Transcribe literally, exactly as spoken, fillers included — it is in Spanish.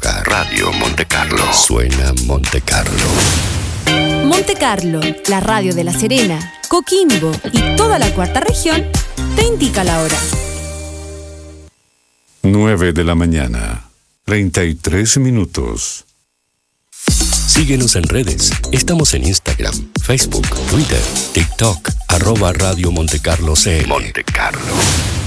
hogar. Radio Monte Carlo. Suena Monte Carlo. Monte Carlo, la radio de La Serena, Coquimbo y toda la cuarta región, te indica la hora. nueve de la mañana, treinta y tres minutos. Síguenos en redes. Estamos en Instagram, Facebook, Twitter, TikTok, arroba Radio Monte Carlo C M. Monte Carlo.